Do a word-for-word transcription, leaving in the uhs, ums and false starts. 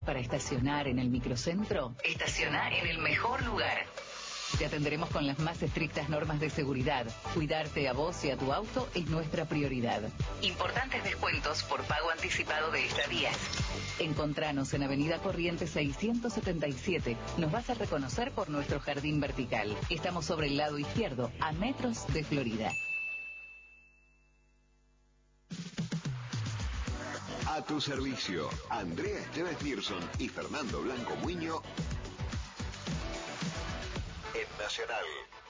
Para estacionar en el microcentro, estaciona en el mejor lugar. Te atenderemos con las más estrictas normas de seguridad. Cuidarte a vos y a tu auto es nuestra prioridad. Importantes descuentos por pago anticipado de estadías. Encontranos en Avenida Corrientes seiscientos setenta y siete. Nos vas a reconocer por nuestro jardín vertical. Estamos sobre el lado izquierdo, a metros de Florida. A tu servicio, Andrea Esteves Pearson y Fernando Blanco Muño en Nacional.